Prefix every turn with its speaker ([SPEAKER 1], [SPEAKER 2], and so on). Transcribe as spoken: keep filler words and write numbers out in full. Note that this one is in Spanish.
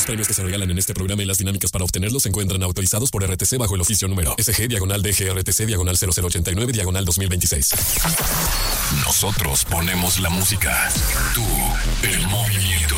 [SPEAKER 1] premios que se regalan en este programa y las dinámicas para obtenerlos se encuentran autorizados por R T C bajo el oficio número S G diagonal D G R T C diagonal cero cero ochenta y nueve diagonal dos mil veintiséis.
[SPEAKER 2] Nosotros ponemos la música. Tú, el movimiento.